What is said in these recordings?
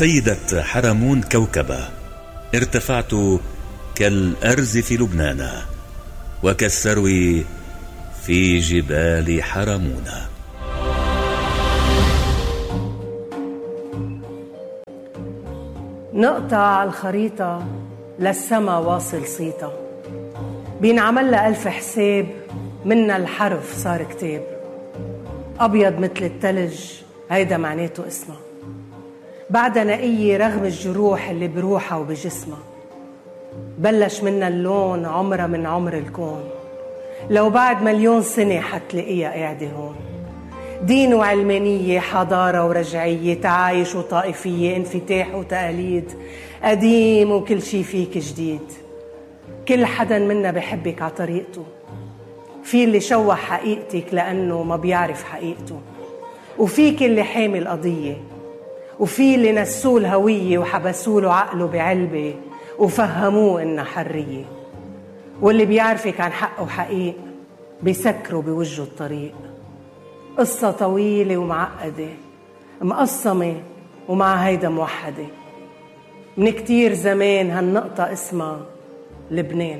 سيدة حرمون كوكبة، ارتفعت كالأرز في لبنان وكالسرو في جبال حرمون. نقطة على الخريطة للسما واصل صيتا، بينعمل لها 1000 حساب، منا الحرف صار كتاب. أبيض مثل التلج هيدا معناته اسمها، بعدها نقية رغم الجروح اللي بروحها وبجسمها. بلش منا اللون عمرها من عمر الكون، لو بعد 1,000,000 سنة حتلاقيها قاعدة هون. دين وعلمانية، حضارة ورجعية، تعايش وطائفية، انفتاح وتقاليد، قديم وكل شي فيك جديد. كل حدا منا بحبك عطريقته، في اللي شوه حقيقتك لأنه ما بيعرف حقيقته، وفيك اللي حامي القضية، وفي اللي نسوه الهوية وحبسوله عقله بعلبة وفهموه إنها حرية، واللي بيعرفك عن حق وحقيق بيسكروا بوجه الطريق. قصة طويلة ومعقدة، مقسمة ومع هيدا موحدة. من كتير زمان هالنقطة اسمها لبنان،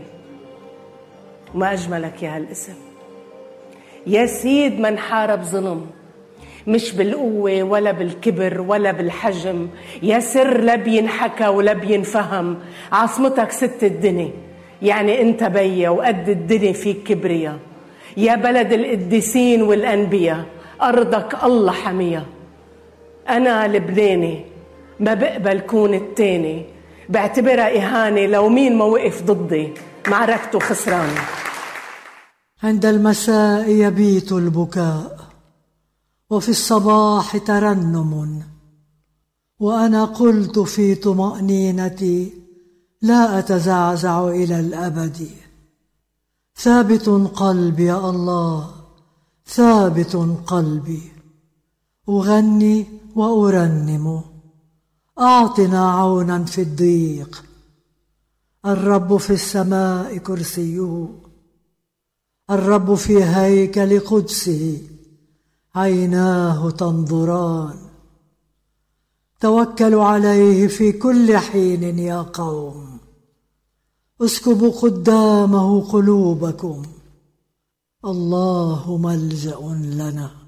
وما أجملك يا هالاسم. يا سيد من حارب ظلم، مش بالقوة ولا بالكبر ولا بالحجم، يا سر لا بينحكى ولا بينفهم. عاصمتك ست الدنيا، يعني انت بيا وقد الدنيا فيك كبريا. يا بلد القديسين والأنبياء، أرضك الله حميها. أنا لبناني، ما بقبل كون التاني، بعتبرها إهانة لو مين ما وقف ضدي، معركته خسرانة. عند المساء يبيت البكاء، وفي الصباح ترنم، وأنا قلت في طمأنينتي لا أتزعزع إلى الأبد. ثابت قلبي يا الله، ثابت قلبي، أغني وأرنم. أعطنا عونا في الضيق، الرب في السماء كرسيه، الرب في هيكل قدسه، عيناه تنظران. توكلوا عليه في كل حين يا قوم، اسكبوا قدامه قلوبكم، الله ملجأ لنا.